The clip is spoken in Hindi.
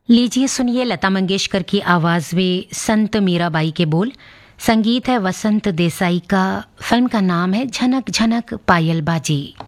लीजिए सुनिए लता मंगेशकर की आवाज में संत मीराबाई के बोल। संगीत है वसंत देसाई का। फिल्म का नाम है झनक झनक पायल बाजी।